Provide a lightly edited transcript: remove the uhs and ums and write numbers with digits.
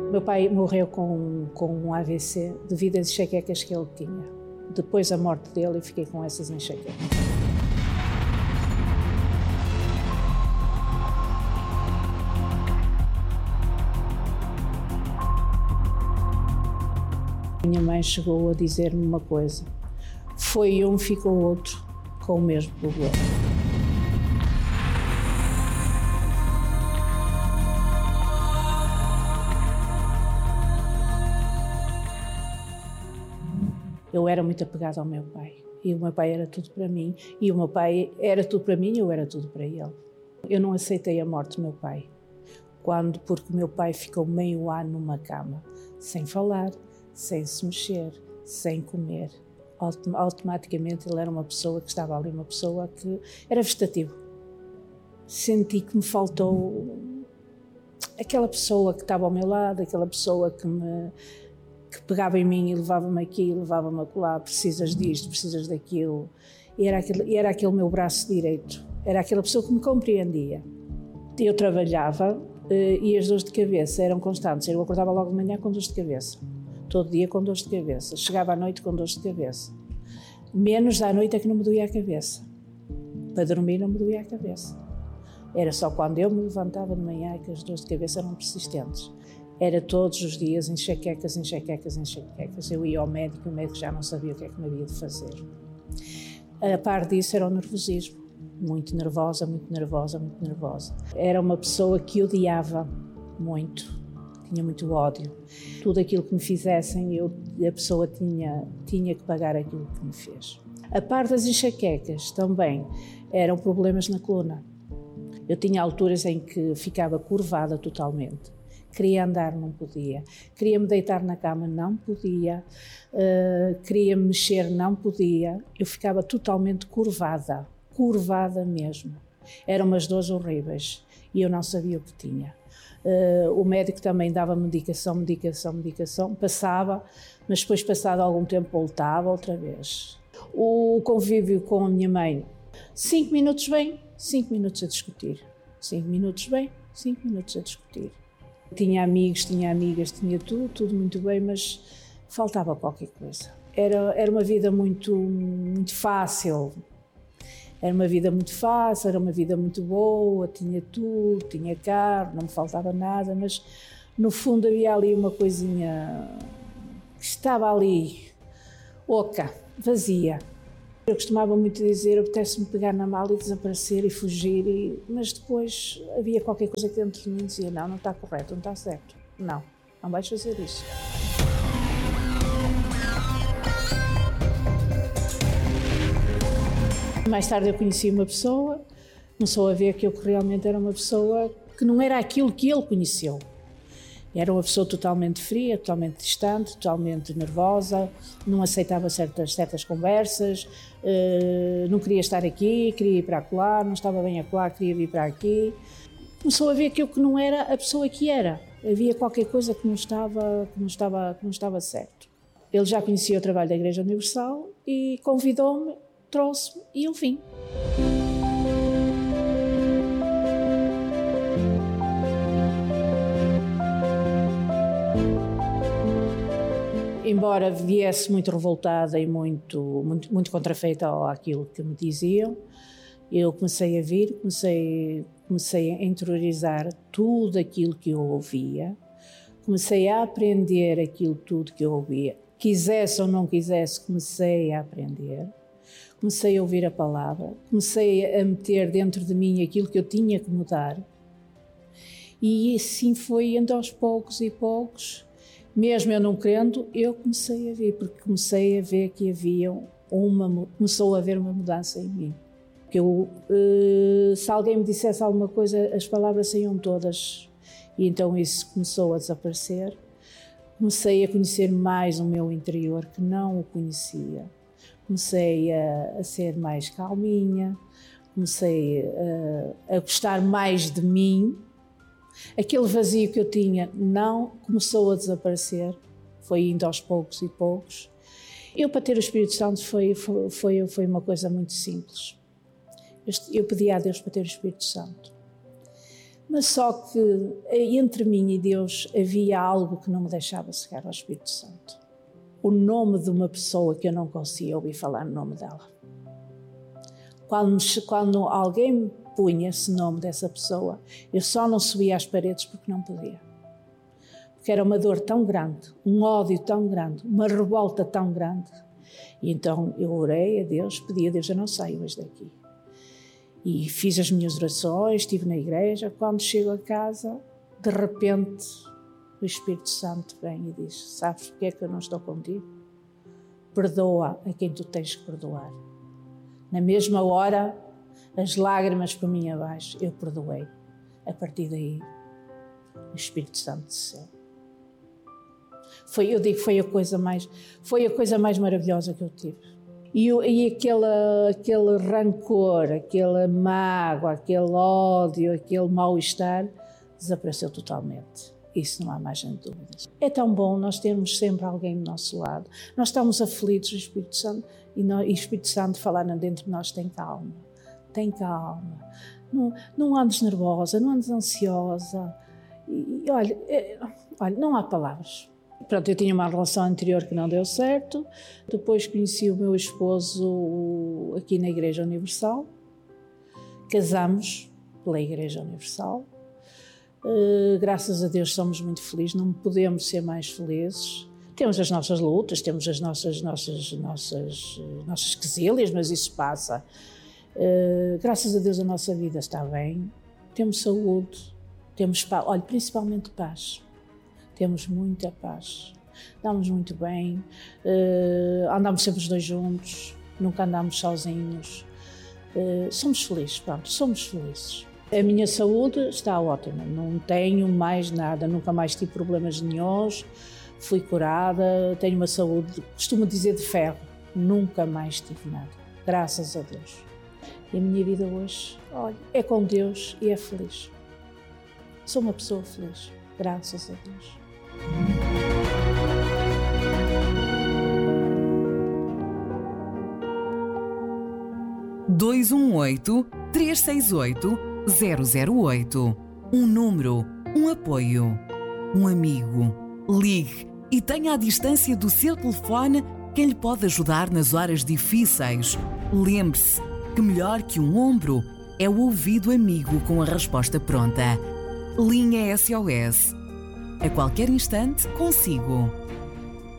Meu pai morreu com um AVC devido às enxaquecas que ele tinha. Depois da morte dele, eu fiquei com essas enxaquecas. Minha mãe chegou a dizer-me uma coisa: foi um, ficou outro com o mesmo problema. Eu era muito apegada ao meu pai, e o meu pai era tudo para mim, e o meu pai era tudo para mim e eu era tudo para ele. Eu não aceitei a morte do meu pai, porque o meu pai ficou meio ano numa cama, sem falar, sem se mexer, sem comer. Automaticamente ele era uma pessoa que estava ali, uma pessoa que era vegetativo. Senti que me faltou aquela pessoa que estava ao meu lado, aquela pessoa que pegava em mim e levava-me aqui, levava-me acolá, precisas disto, precisas daquilo. E era aquele meu braço direito, era aquela pessoa que me compreendia. Eu trabalhava e as dores de cabeça eram constantes. Eu acordava logo de manhã com dores de cabeça, todo dia com dores de cabeça, chegava à noite com dores de cabeça. Menos à noite é que não me doía a cabeça. Para dormir não me doía a cabeça. Era só quando eu me levantava de manhã que as dores de cabeça eram persistentes. Era todos os dias enxaquecas, enxaquecas, enxaquecas. Eu ia ao médico e o médico já não sabia o que é que me havia de fazer. A par disso era o nervosismo. Muito nervosa, muito nervosa, muito nervosa. Era uma pessoa que odiava muito, tinha muito ódio. Tudo aquilo que me fizessem, a pessoa tinha que pagar aquilo que me fez. A par das enxaquecas também eram problemas na coluna. Eu tinha alturas em que ficava curvada totalmente. Queria andar, não podia. Queria me deitar na cama, não podia. Queria me mexer, não podia. Eu ficava totalmente curvada mesmo. Eram umas dores horríveis e eu não sabia o que tinha. O médico também dava medicação, passava, mas depois, passado algum tempo, voltava outra vez. O convívio com a minha mãe, 5 minutos bem, 5 minutos a discutir. 5 minutos bem, 5 minutos a discutir. Tinha amigos, tinha amigas, tinha tudo muito bem, mas faltava qualquer coisa. Era uma vida muito fácil. Era uma vida muito fácil, era uma vida muito boa, tinha tudo, tinha carro, não me faltava nada, mas no fundo havia ali uma coisinha que estava ali, oca, vazia. Eu costumava muito dizer, apetece-me pegar na mala e desaparecer e fugir, mas depois havia qualquer coisa que dentro de mim dizia, não está correto, não está certo, não vais fazer isso. Mais tarde eu conheci uma pessoa, começou a ver que eu realmente era uma pessoa que não era aquilo que ele conheceu. Era uma pessoa totalmente fria, totalmente distante, totalmente nervosa, não aceitava certas conversas, não queria estar aqui, queria ir para acolá, não estava bem acolá, queria vir para aqui. Começou a ver que eu que não era a pessoa que era. Havia qualquer coisa que não estava certo. Ele já conhecia o trabalho da Igreja Universal e convidou-me, trouxe-me e eu vim. Embora viesse muito revoltada e muito contrafeita àquilo que me diziam, eu comecei a vir, comecei a interiorizar tudo aquilo que eu ouvia, comecei a aprender aquilo tudo que eu ouvia. Quisesse ou não quisesse, comecei a aprender, comecei a ouvir a palavra, comecei a meter dentro de mim aquilo que eu tinha que mudar. E assim foi indo aos poucos e poucos. Mesmo eu não querendo, eu comecei a ver, porque comecei a ver que começou a haver uma mudança em mim. Se alguém me dissesse alguma coisa, as palavras saíam todas, e então isso começou a desaparecer. Comecei a conhecer mais o meu interior, que não o conhecia. Comecei a ser mais calminha, comecei a gostar mais de mim. Aquele vazio que eu tinha não começou a desaparecer, foi indo aos poucos e poucos. Eu, para ter o Espírito Santo, foi uma coisa muito simples. Eu pedi a Deus para ter o Espírito Santo. Mas só que entre mim e Deus havia algo que não me deixava chegar ao Espírito Santo. O nome de uma pessoa que eu não conseguia ouvir falar no nome dela. Quando alguém me punha esse nome dessa pessoa, eu só não subia às paredes porque não podia. Porque era uma dor tão grande, um ódio tão grande, uma revolta tão grande. E então eu orei a Deus, pedi a Deus, eu não saio hoje daqui. E fiz as minhas orações, estive na igreja. Quando chego a casa, de repente, o Espírito Santo vem e diz: sabes porque é que eu não estou contigo? Perdoa a quem tu tens que perdoar. Na mesma hora, as lágrimas por mim abaixo, eu perdoei. A partir daí, o Espírito Santo desceu. Foi a coisa mais maravilhosa que eu tive. E aquele rancor, aquela mágoa, aquele ódio, aquele mal-estar desapareceu totalmente. Isso não há margem de dúvidas. É tão bom nós termos sempre alguém do nosso lado. Nós estamos aflitos, o Espírito Santo, e o Espírito Santo falar dentro de nós: tem calma, tem calma. Não andes nervosa, não andes ansiosa. E olha, não há palavras. Pronto, eu tinha uma relação anterior que não deu certo. Depois conheci o meu esposo aqui na Igreja Universal. Casamos pela Igreja Universal. Graças a Deus somos muito felizes, não podemos ser mais felizes. Temos as nossas lutas, temos as nossas quesilhas, mas isso passa. Graças a Deus a nossa vida está bem. Temos saúde, temos paz, olha, principalmente paz. Temos muita paz, andamos muito bem, andamos sempre os dois juntos, nunca andamos sozinhos. Somos felizes, pronto, somos felizes. A minha saúde está ótima, não tenho mais nada, nunca mais tive problemas nenhuns, fui curada, tenho uma saúde, costumo dizer, de ferro, nunca mais tive nada, graças a Deus. E a minha vida hoje, olha, é com Deus e é feliz. Sou uma pessoa feliz, graças a Deus. 218-368-008. Um número, um apoio, um amigo. Ligue e tenha à distância do seu telefone quem lhe pode ajudar nas horas difíceis. Lembre-se que melhor que um ombro é o ouvido amigo com a resposta pronta. Linha SOS. A qualquer instante, consigo.